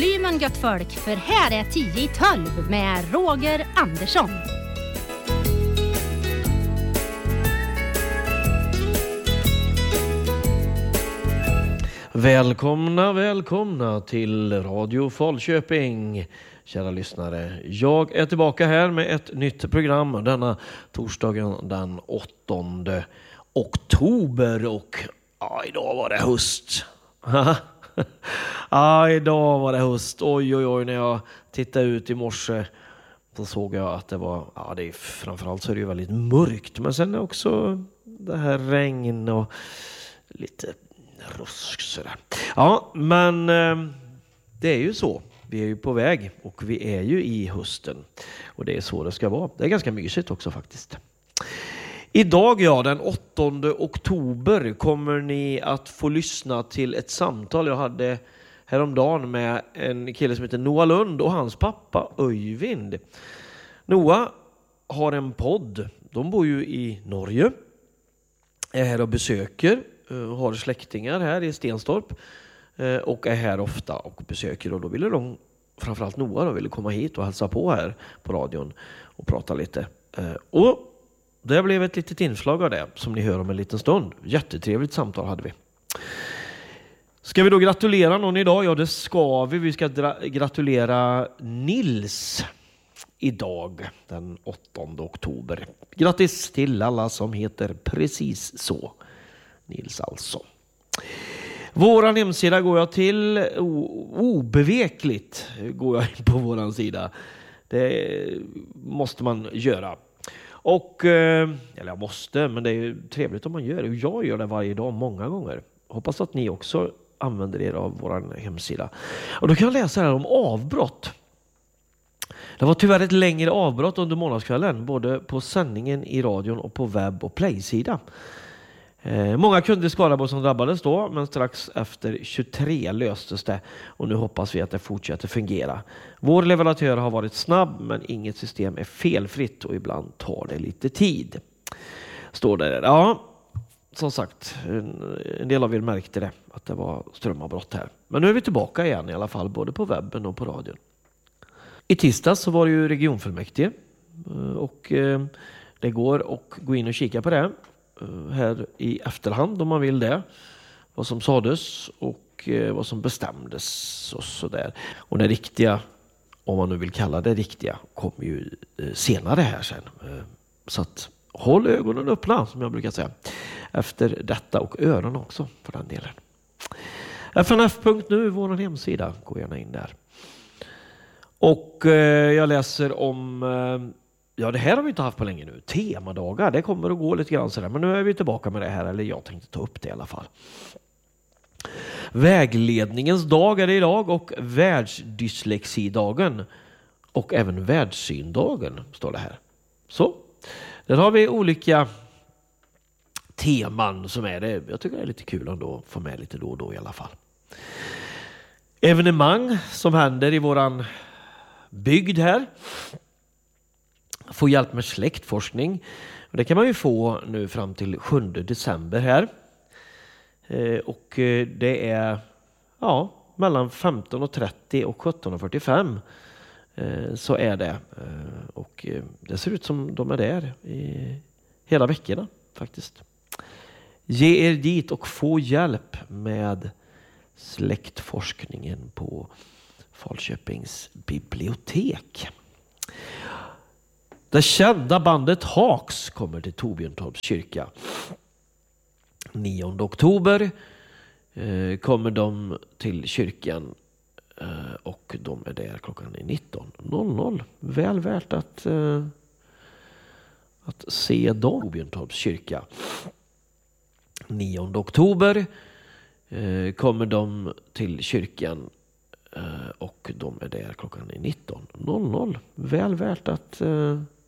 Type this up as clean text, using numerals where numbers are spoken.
volymen gött folk, för här är 10 i 12 med Roger Andersson. Välkomna till Radio Falköping, kära lyssnare. Jag är tillbaka här med ett nytt program denna torsdagen den 8 oktober och idag var det höst. Idag var det höst. Oj, när jag tittade ut i morse så såg jag att det var, det är, framförallt så är det ju väldigt mörkt, men sen är också det här regn och lite rusk sådär. Ja, men det är ju så. Vi är ju på väg och vi är ju i hösten. Och det är så det ska vara. Det är ganska mysigt också faktiskt. Idag, den 8 oktober, kommer ni att få lyssna till ett samtal jag hade häromdagen med en kille som heter Noah Lund och hans pappa Öyvind. Noah har en podd. De bor ju i Norge. Är här och besöker. Har släktingar här i Stenstorp och är här ofta och besöker, och då ville de, framförallt Noah, ville komma hit och hälsa på här på radion och prata lite. Och det blev ett litet inslag av det som ni hör om en liten stund. Jättetrevligt samtal hade vi. Ska vi då gratulera någon idag? Ja, det ska vi. Vi ska gratulera Nils idag, den 8 oktober. Grattis till alla som heter precis så. Nils alltså. Våran hemsida går jag till obevekligt går jag in på våran sida. Det måste man göra. Och eller jag måste, men det är ju trevligt om man gör det. Jag gör det varje dag många gånger. Hoppas att ni också använder er av våran hemsida. Och då kan jag läsa här om avbrott. Det var tyvärr ett längre avbrott under måndagskvällen, både på sändningen i radion och på webb- och play-sida. Många kunder i Skaraborg som drabbades då, men strax efter 23 löstes det och nu hoppas vi att det fortsätter fungera. Vår leverantör har varit snabb, men inget system är felfritt och ibland tar det lite tid. Står det där. Ja, som sagt, en del av er märkte det, att det var strömavbrott här. Men nu är vi tillbaka igen i alla fall, både på webben och på radion. I tisdags så var det ju regionfullmäktige och det går att gå in och kika på det här i efterhand om man vill det. Vad som sades och vad som bestämdes och sådär. Och det riktiga, om man nu vill kalla det riktiga, kommer ju senare här sen. Så att håll ögonen öppna, som jag brukar säga, efter detta, och öronen också för den delen. FNF.nu, vår hemsida, gå gärna in där. Och jag läser om det här har vi inte haft på länge nu. Temadagar, det kommer att gå lite grann sådär. Men nu är vi tillbaka med det här, eller jag tänkte ta upp det i alla fall. Vägledningens dag är det idag, och världsdyslexidagen. Och även världssyndagen står det här. Så, där har vi olika teman som är det. Jag tycker det är lite kul ändå att få med lite då och då i alla fall. Evenemang som händer i våran bygd här. Få hjälp med släktforskning. Det kan man ju få nu fram till 7 december här. Och det är mellan 15:30 och 17:45 så är det. Och det ser ut som de är där i hela veckorna faktiskt. Ge er dit och få hjälp med släktforskningen på Falköpings bibliotek. Det kända bandet Haks kommer till Torbjörntorps kyrka. 9 oktober kommer de till kyrkan och de är där klockan 19:00. Väl värt att se dem. Torbjörntorps kyrka. 9 oktober kommer de till kyrkan och de är där klockan 19:00. Väl värt att